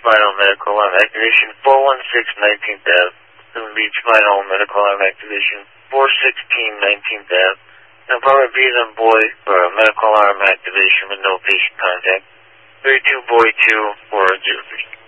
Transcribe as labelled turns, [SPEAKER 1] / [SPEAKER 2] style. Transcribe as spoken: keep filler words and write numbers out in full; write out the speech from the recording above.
[SPEAKER 1] Spinal Medical Alarm Activation, four one six nineteenth Ave. Newton Beach Spinal Medical Alarm Activation, four sixteen nineteenth Ave. An apartment B is on boy for a medical alarm activation with no patient contact. thirty-two boy two, four zero three.